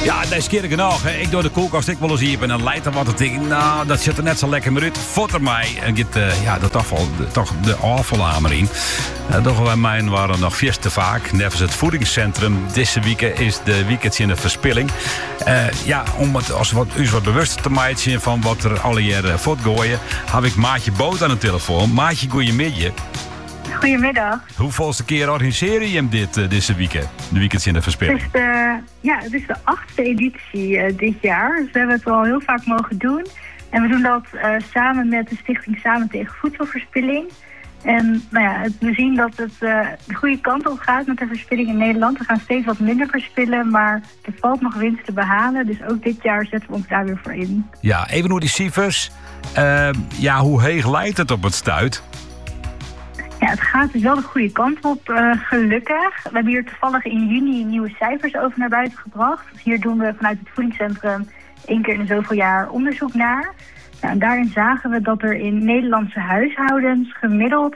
Ja, dat is keer genoeg. Hè. Ik door de koelkast ik wel eens hier en dan leidt er wat. Ik denk, nou, dat zit er net zo lekker meer uit. Fotter mij. En get toch de afval in. Toch bij mij waren nog vies te vaak. Nevens het voedingscentrum. Deze week is de weekend in de verspilling. Om het als wat bewuster te maken van wat er alle jaren voortgooien, heb ik Maatje Boot aan de telefoon. Maatje, goeiemiddag. Goedemiddag. Hoeveelste keer organiseer je hem deze weekend? De weekend in de verspilling. Het is de 8e editie dit jaar. Dus we hebben het al heel vaak mogen doen. En we doen dat samen met de stichting Samen tegen Voedselverspilling. En we zien dat het de goede kant op gaat met de verspilling in Nederland. We gaan steeds wat minder verspillen, maar er valt nog winst te behalen. Dus ook dit jaar zetten we ons daar weer voor in. Ja, even door die cijfers. Hoe heeg leidt het op het stuit? Ja, het gaat dus wel de goede kant op, gelukkig. We hebben hier toevallig in juni nieuwe cijfers over naar buiten gebracht. Dus hier doen we vanuit het voedingscentrum 1 keer in de zoveel jaar onderzoek naar. En daarin zagen we dat er in Nederlandse huishoudens gemiddeld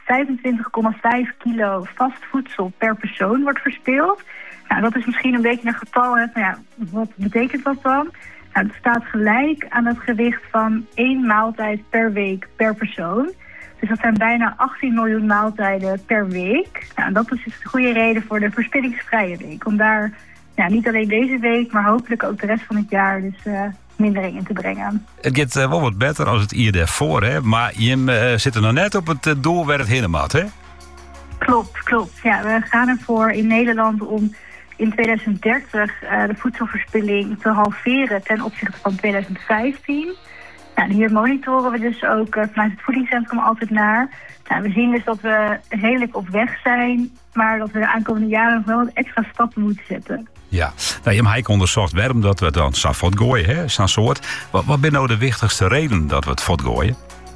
25,5 kilo vast voedsel per persoon wordt verspild. Nou, dat is misschien een beetje een getal. Wat betekent dat dan? Nou, het staat gelijk aan het gewicht van 1 maaltijd per week per persoon. Dus dat zijn bijna 18 miljoen maaltijden per week. Nou, dat is dus de goede reden voor de verspillingsvrije week. Om daar niet alleen deze week, maar hopelijk ook de rest van het jaar dus mindering in te brengen. Het gaat wel wat beter als het jaar daarvoor, hè? Maar je zit er nog net op het doel waar het heen moet, hè? Klopt. Ja, we gaan ervoor in Nederland om in 2030 de voedselverspilling te halveren ten opzichte van 2015. Hier monitoren we dus ook vanuit het voedingscentrum altijd naar. We zien dus dat we redelijk op weg zijn, maar dat we de aankomende jaren nog wel wat extra stappen moeten zetten. Ja, je hebt Heike onderzocht waarom dat we het dan zo voortgooien, hè? Zo'n soort. Wat ben nou de wichtigste reden dat we het voortgooien?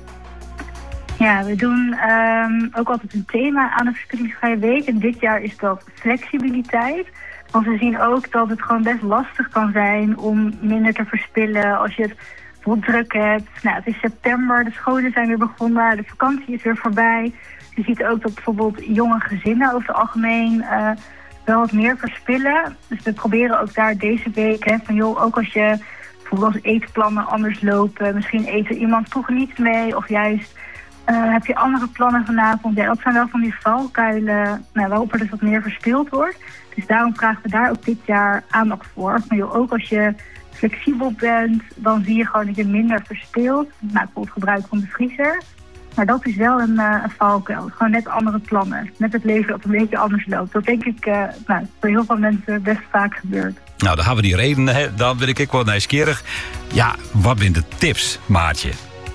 Ja, we doen ook altijd een thema aan de verspillingsvrije week. En dit jaar is dat flexibiliteit. Want we zien ook dat het gewoon best lastig kan zijn om minder te verspillen als je het druk hebt. Het is september, de scholen zijn weer begonnen, de vakantie is weer voorbij. Je ziet ook dat bijvoorbeeld jonge gezinnen over het algemeen wel wat meer verspillen. Dus we proberen ook daar deze week ook als je bijvoorbeeld als eetplannen anders lopen, misschien eet er iemand toch niet mee of juist heb je andere plannen vanavond. Ja, dat zijn wel van die valkuilen waarop er dus wat meer verspild wordt. Dus daarom vragen we daar ook dit jaar aandacht voor. Maar ook als je flexibel bent, dan zie je gewoon dat je minder verspilt. Bijvoorbeeld gebruik van de vriezer. Maar dat is wel een valkuil. Gewoon net andere plannen. Net het leven dat een beetje anders loopt. Dat denk ik voor heel veel mensen best vaak gebeurt. Nou, dan hebben we die redenen. Hè. Dan ben ik wel nieuwsgierig. Ja, wat zijn de tips, Maatje?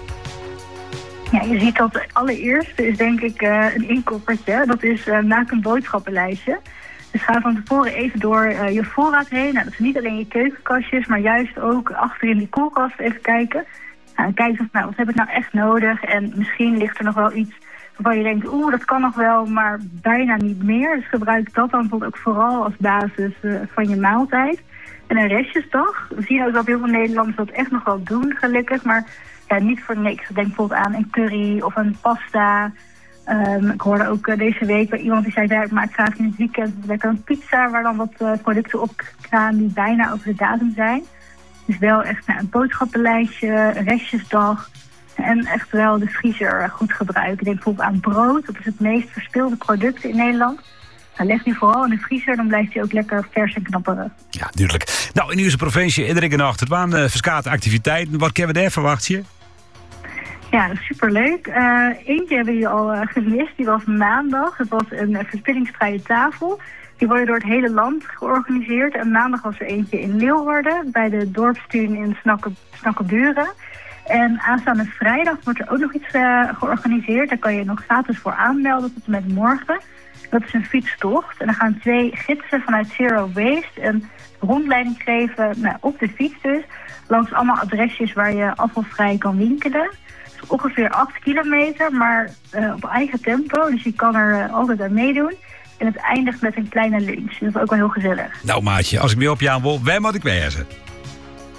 Ja, je ziet dat het allereerste is denk ik een inkoppertje. Dat is maak een boodschappenlijstje. Dus ga van tevoren even door je voorraad heen. Dat is niet alleen je keukenkastjes, maar juist ook achter in die koelkast even kijken. En kijk wat heb ik nou echt nodig? En misschien ligt er nog wel iets waarvan je denkt, dat kan nog wel, maar bijna niet meer. Dus gebruik dat dan bijvoorbeeld ook vooral als basis van je maaltijd. En een restjesdag. We zien ook dat heel veel Nederlanders dat echt nog wel doen, gelukkig. Maar niet voor niks. Denk bijvoorbeeld aan een curry of een pasta. Ik hoorde ook deze week bij iemand die zei, ik maak graag in het weekend lekker een pizza waar dan wat producten op gaan die bijna over de datum zijn. Dus wel echt een boodschappenlijstje, een restjesdag en echt wel de vriezer goed gebruiken. Ik denk bijvoorbeeld aan brood, dat is het meest verspilde product in Nederland. Leg die vooral in de vriezer, dan blijft hij ook lekker vers en knapperig. Ja, duidelijk. Nou, in onze provincie, iedere nacht, het waren verschillende activiteiten. Wat kunnen we daar verwachten? Ja, dat is superleuk. Eentje hebben jullie al gemist, die was maandag. Het was een verspillingsvrije tafel. Die worden door het hele land georganiseerd. En maandag was er eentje in Leeuwarden, bij de dorpstuin in Snakkeburen. En aanstaande vrijdag wordt er ook nog iets georganiseerd. Daar kan je nog gratis voor aanmelden tot en met morgen. Dat is een fietstocht. En dan gaan 2 gidsen vanuit Zero Waste een rondleiding geven op de fiets dus. Langs allemaal adresjes waar je afvalvrij kan winkelen. Ongeveer 8 kilometer, maar op eigen tempo. Dus je kan er altijd aan meedoen. En het eindigt met een kleine lunch. Dat is ook wel heel gezellig. Nou Maatje, als ik mee op jou wil, waar moet ik wezen?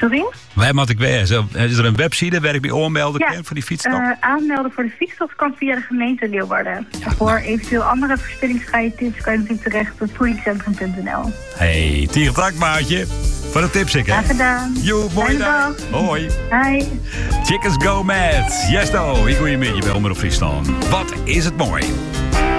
Sorry? Waar moet ik wezen? Is er een website waar ik me aanmelden kan voor die fietstocht? Aanmelden voor de fietstocht kan via de gemeente Leeuwarden. Voor eventueel andere verspillingsvrije tips kan je natuurlijk terecht op voedingscentrum.nl. Hey, Tier tak maatje. Voor de tips, ik hè? Graag gedaan. Jo, mooi dag. Hoi. Hi. Chickens go mad. Yes, no. Ik gooi je met je bij Omroep Friesland. Wat is het mooi.